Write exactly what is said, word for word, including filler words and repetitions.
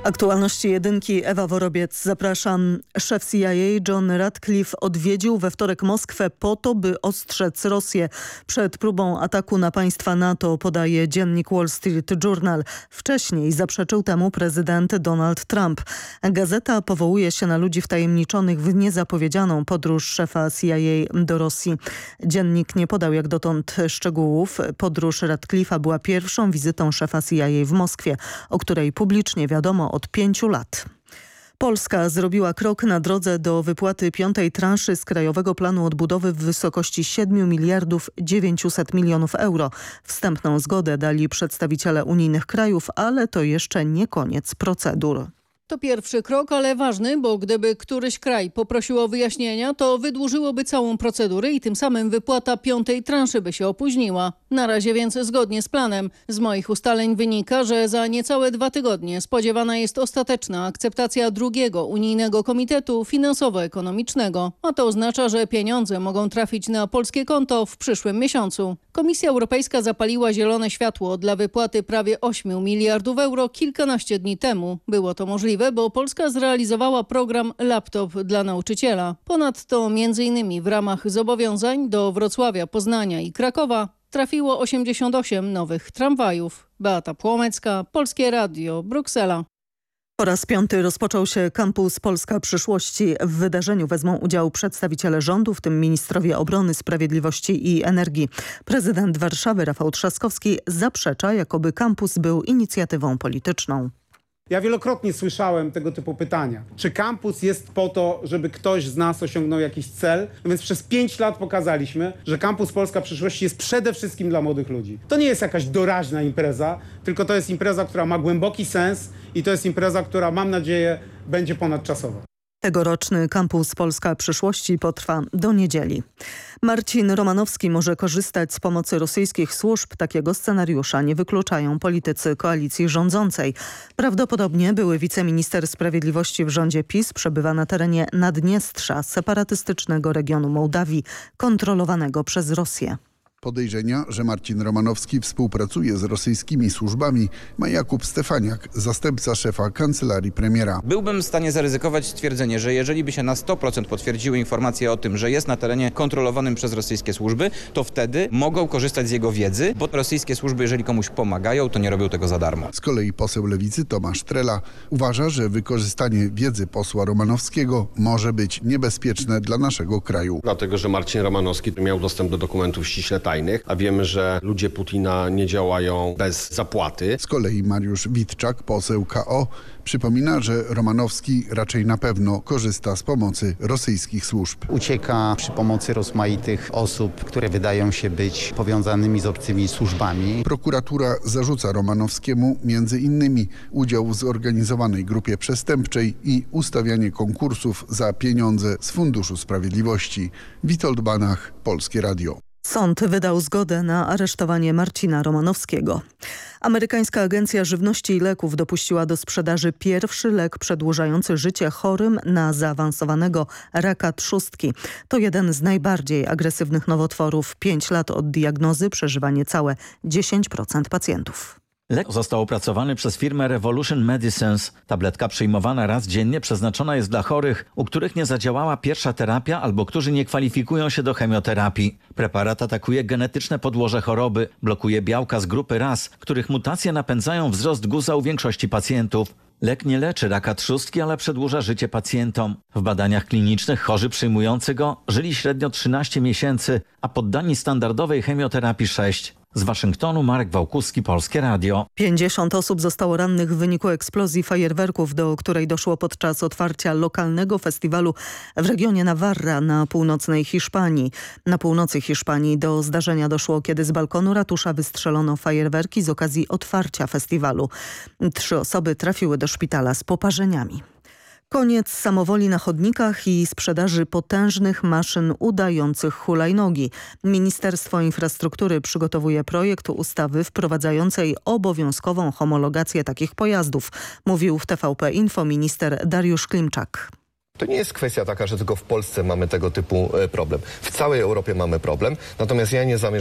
Aktualności jedynki, Ewa Worobiec, zapraszam. Szef C I A John Ratcliffe odwiedził we wtorek Moskwę po to, by ostrzec Rosję przed próbą ataku na państwa NATO, podaje dziennik Wall Street Journal. Wcześniej zaprzeczył temu prezydent Donald Trump. Gazeta powołuje się na ludzi wtajemniczonych w niezapowiedzianą podróż szefa C I A do Rosji. Dziennik nie podał jak dotąd szczegółów. Podróż Ratcliffe'a była pierwszą wizytą szefa C I A w Moskwie, o której publicznie wiadomo od pięciu lat. Polska zrobiła krok na drodze do wypłaty piątej transzy z Krajowego Planu Odbudowy w wysokości siedmiu miliardów dziewięciuset milionów euro. Wstępną zgodę dali przedstawiciele unijnych krajów, ale to jeszcze nie koniec procedur. To pierwszy krok, ale ważny, bo gdyby któryś kraj poprosił o wyjaśnienia, to wydłużyłoby całą procedurę i tym samym wypłata piątej transzy by się opóźniła. Na razie więc zgodnie z planem. Z moich ustaleń wynika, że za niecałe dwa tygodnie spodziewana jest ostateczna akceptacja drugiego unijnego komitetu finansowo-ekonomicznego. A to oznacza, że pieniądze mogą trafić na polskie konto w przyszłym miesiącu. Komisja Europejska zapaliła zielone światło dla wypłaty prawie ośmiu miliardów euro kilkanaście dni temu. Było to możliwe, bo Polska zrealizowała program Laptop dla nauczyciela. Ponadto między innymi w ramach zobowiązań do Wrocławia, Poznania i Krakowa trafiło osiemdziesiąt osiem nowych tramwajów. Beata Płomecka, Polskie Radio, Bruksela. Po raz piąty rozpoczął się kampus Polska Przyszłości. W wydarzeniu wezmą udział przedstawiciele rządu, w tym ministrowie obrony, sprawiedliwości i energii. Prezydent Warszawy Rafał Trzaskowski zaprzecza, jakoby kampus był inicjatywą polityczną. Ja wielokrotnie słyszałem tego typu pytania. Czy kampus jest po to, żeby ktoś z nas osiągnął jakiś cel? No więc przez pięć lat pokazaliśmy, że kampus Polska Przyszłości jest przede wszystkim dla młodych ludzi. To nie jest jakaś doraźna impreza, tylko to jest impreza, która ma głęboki sens i to jest impreza, która, mam nadzieję, będzie ponadczasowa. Tegoroczny kampus Polska Przyszłości potrwa do niedzieli. Marcin Romanowski może korzystać z pomocy rosyjskich służb. Takiego scenariusza nie wykluczają politycy koalicji rządzącej. Prawdopodobnie były wiceminister sprawiedliwości w rządzie PiS przebywa na terenie Naddniestrza, separatystycznego regionu Mołdawii, kontrolowanego przez Rosję. Podejrzenia, że Marcin Romanowski współpracuje z rosyjskimi służbami, ma Jakub Stefaniak, zastępca szefa kancelarii premiera. Byłbym w stanie zaryzykować stwierdzenie, że jeżeli by się na sto procent potwierdziły informacje o tym, że jest na terenie kontrolowanym przez rosyjskie służby, to wtedy mogą korzystać z jego wiedzy, bo rosyjskie służby, jeżeli komuś pomagają, to nie robią tego za darmo. Z kolei poseł Lewicy Tomasz Trela uważa, że wykorzystanie wiedzy posła Romanowskiego może być niebezpieczne dla naszego kraju. Dlatego, że Marcin Romanowski miał dostęp do dokumentów ściśle tajnych, a wiemy, że ludzie Putina nie działają bez zapłaty. Z kolei Mariusz Witczak, poseł K O, przypomina, że Romanowski raczej na pewno korzysta z pomocy rosyjskich służb. Ucieka przy pomocy rozmaitych osób, które wydają się być powiązanymi z obcymi służbami. Prokuratura zarzuca Romanowskiemu między innymi udział w zorganizowanej grupie przestępczej i ustawianie konkursów za pieniądze z Funduszu Sprawiedliwości. Witold Banach, Polskie Radio. Sąd wydał zgodę na aresztowanie Marcina Romanowskiego. Amerykańska Agencja Żywności i Leków dopuściła do sprzedaży pierwszy lek przedłużający życie chorym na zaawansowanego raka trzustki. To jeden z najbardziej agresywnych nowotworów. Pięć lat od diagnozy przeżywa niecałe dziesięć procent pacjentów. Lek został opracowany przez firmę Revolution Medicines. Tabletka przyjmowana raz dziennie przeznaczona jest dla chorych, u których nie zadziałała pierwsza terapia albo którzy nie kwalifikują się do chemioterapii. Preparat atakuje genetyczne podłoże choroby, blokuje białka z grupy R A S, których mutacje napędzają wzrost guza u większości pacjentów. Lek nie leczy raka trzustki, ale przedłuża życie pacjentom. W badaniach klinicznych chorzy przyjmujący go żyli średnio trzynaście miesięcy, a poddani standardowej chemioterapii sześć. Z Waszyngtonu Marek Wałkuski, Polskie Radio. pięćdziesiąt osób zostało rannych w wyniku eksplozji fajerwerków, do której doszło podczas otwarcia lokalnego festiwalu w regionie Navarra na północnej Hiszpanii. Na północy Hiszpanii do zdarzenia doszło, kiedy z balkonu ratusza wystrzelono fajerwerki z okazji otwarcia festiwalu. Trzy osoby trafiły do szpitala z poparzeniami. Koniec samowoli na chodnikach i sprzedaży potężnych maszyn udających hulajnogi. Ministerstwo Infrastruktury przygotowuje projekt ustawy wprowadzającej obowiązkową homologację takich pojazdów, mówił w T V P Info minister Dariusz Klimczak. To nie jest kwestia taka, że tylko w Polsce mamy tego typu problem. W całej Europie mamy problem, natomiast ja nie zamierzam